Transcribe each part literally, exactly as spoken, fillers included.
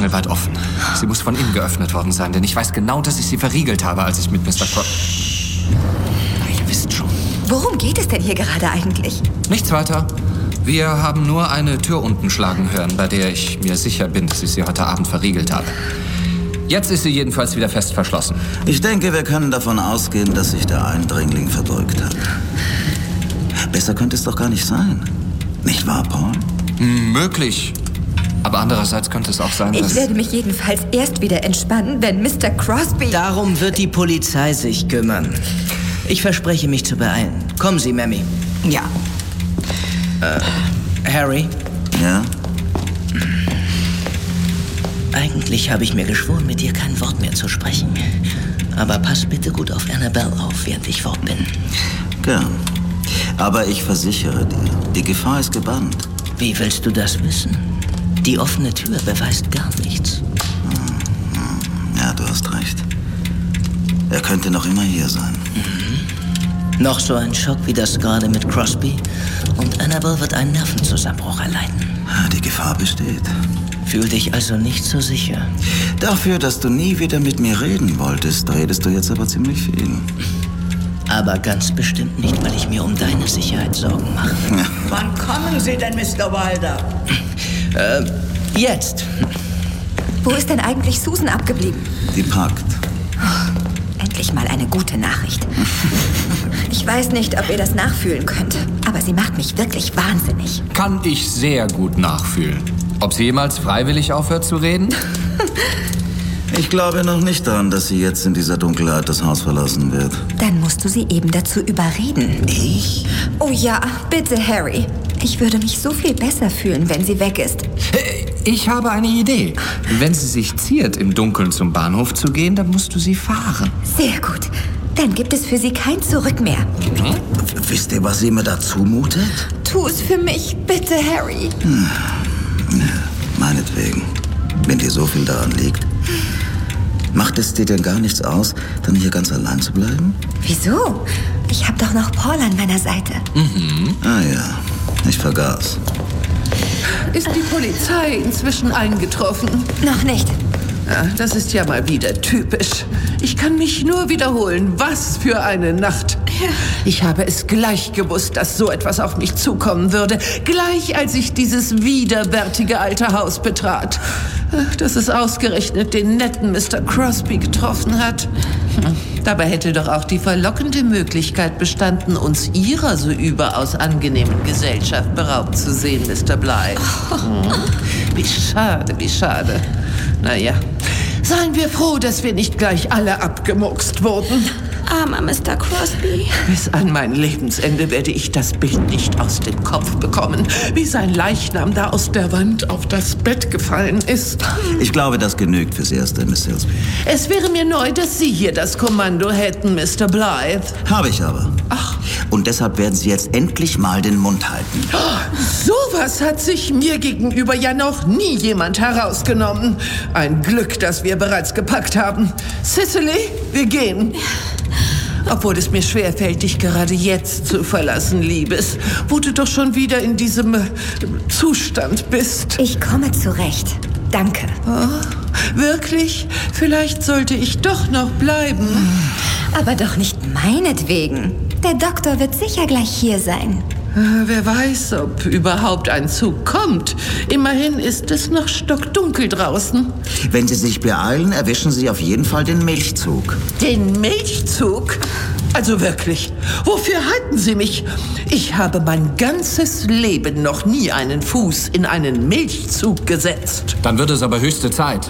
spangelweit offen. Sie muss von innen geöffnet worden sein, denn ich weiß genau, dass ich sie verriegelt habe, als ich mit Mister Cross... Na, ihr wisst schon. Worum geht es denn hier gerade eigentlich? Nichts weiter. Wir haben nur eine Tür unten schlagen hören, bei der ich mir sicher bin, dass ich sie heute Abend verriegelt habe. Jetzt ist sie jedenfalls wieder fest verschlossen. Ich denke, wir können davon ausgehen, dass sich der Eindringling verdrückt hat. Besser könnte es doch gar nicht sein. Nicht wahr, Paul? Möglich. Aber andererseits könnte es auch sein, dass... Ich werde mich jedenfalls erst wieder entspannen, wenn Mister Crosby... Darum wird die Polizei sich kümmern. Ich verspreche, mich zu beeilen. Kommen Sie, Mammy. Ja. Äh, Harry? Ja? Eigentlich habe ich mir geschworen, mit dir kein Wort mehr zu sprechen. Aber pass bitte gut auf Annabelle auf, während ich fort bin. Gern. Aber ich versichere dir, die Gefahr ist gebannt. Wie willst du das wissen? Die offene Tür beweist gar nichts. Ja, du hast recht. Er könnte noch immer hier sein. Mhm. Noch so ein Schock wie das gerade mit Crosby und Annabelle wird einen Nervenzusammenbruch erleiden. Die Gefahr besteht. Fühl dich also nicht so sicher. Dafür, dass du nie wieder mit mir reden wolltest, redest du jetzt aber ziemlich viel. Aber ganz bestimmt nicht, weil ich mir um deine Sicherheit Sorgen mache. Ja. Wann kommen Sie denn, Mister Wilder? Äh, jetzt. Wo ist denn eigentlich Susan abgeblieben? Die packt. Oh, endlich mal eine gute Nachricht. Ich weiß nicht, ob ihr das nachfühlen könnt, aber sie macht mich wirklich wahnsinnig. Kann ich sehr gut nachfühlen. Ob sie jemals freiwillig aufhört zu reden? Ich glaube noch nicht daran, dass sie jetzt in dieser Dunkelheit das Haus verlassen wird. Dann musst du sie eben dazu überreden. Ich? Oh ja, bitte, Harry. Ich würde mich so viel besser fühlen, wenn sie weg ist. Ich habe eine Idee. Wenn sie sich ziert, im Dunkeln zum Bahnhof zu gehen, dann musst du sie fahren. Sehr gut. Dann gibt es für sie kein Zurück mehr. Hm? Wisst ihr, was sie mir da zumutet? Tu es für mich, bitte, Harry. Hm. Meinetwegen. Wenn dir so viel daran liegt. Macht es dir denn gar nichts aus, dann hier ganz allein zu bleiben? Wieso? Ich habe doch noch Paul an meiner Seite. Mhm. Ah ja, ich vergaß. Ist die Polizei inzwischen eingetroffen? Noch nicht. Ja, das ist ja mal wieder typisch. Ich kann mich nur wiederholen. Was für eine Nacht. Ich habe es gleich gewusst, dass so etwas auf mich zukommen würde. Gleich als ich dieses widerwärtige alte Haus betrat. Dass es ausgerechnet den netten Mister Crosby getroffen hat. Dabei hätte doch auch die verlockende Möglichkeit bestanden, uns Ihrer so überaus angenehmen Gesellschaft beraubt zu sehen, Mister Bly. Hm. Wie schade, wie schade. Naja, seien wir froh, dass wir nicht gleich alle abgemuckst wurden. Armer Mister Crosby. Bis an mein Lebensende werde ich das Bild nicht aus dem Kopf bekommen, wie sein Leichnam da aus der Wand auf das Bett gefallen ist. Ich glaube, das genügt fürs Erste, Miss Silsby. Es wäre mir neu, dass Sie hier das Kommando hätten, Mister Blythe. Habe ich aber. Ach. Und deshalb werden Sie jetzt endlich mal den Mund halten. Sowas hat sich mir gegenüber ja noch nie jemand herausgenommen. Ein Glück, dass wir bereits gepackt haben. Cicely, wir gehen. Obwohl es mir schwerfällt, dich gerade jetzt zu verlassen, Liebes, wo du doch schon wieder in diesem äh, Zustand bist. Ich komme zurecht. Danke. Oh, wirklich? Vielleicht sollte ich doch noch bleiben. Aber doch nicht meinetwegen. Der Doktor wird sicher gleich hier sein. Äh, wer weiß, ob überhaupt ein Zug kommt. Immerhin ist es noch stockdunkel draußen. Wenn Sie sich beeilen, erwischen Sie auf jeden Fall den Milchzug. Den Milchzug? Also wirklich, wofür halten Sie mich? Ich habe mein ganzes Leben noch nie einen Fuß in einen Milchzug gesetzt. Dann wird es aber höchste Zeit.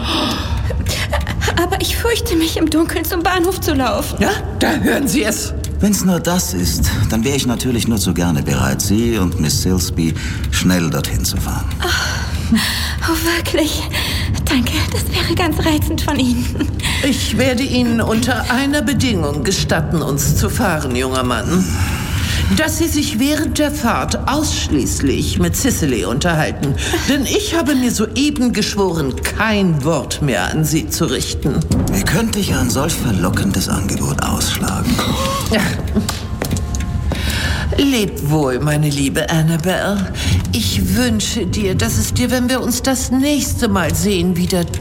Aber ich fürchte mich, im Dunkeln zum Bahnhof zu laufen. Ja, da hören Sie es. Wenn es nur das ist, dann wäre ich natürlich nur zu gerne bereit, Sie und Miss Silsby schnell dorthin zu fahren. Oh, oh, wirklich? Danke, das wäre ganz reizend von Ihnen. Ich werde Ihnen unter einer Bedingung gestatten, uns zu fahren, junger Mann. Dass Sie sich während der Fahrt ausschließlich mit Cicely unterhalten. Denn ich habe mir soeben geschworen, kein Wort mehr an Sie zu richten. Wie könnte ich ein solch verlockendes Angebot ausschlagen? Ja. Leb wohl, meine liebe Annabelle. Ich wünsche dir, dass es dir, wenn wir uns das nächste Mal sehen, wieder